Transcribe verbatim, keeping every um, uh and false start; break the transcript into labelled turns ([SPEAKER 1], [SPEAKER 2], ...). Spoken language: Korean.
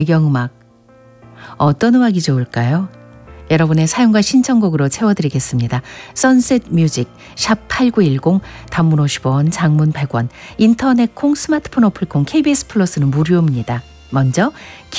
[SPEAKER 1] 배경음악 어떤 음악이 좋을까요? 여러분의 사연과 신청곡으로 채워드리겠습니다. 선셋 뮤직 샵 팔구일공 단문 오십 원 장문 백 원 인터넷 콩 스마트폰 어플 콩 케이비에스 플러스는 무료입니다. 먼저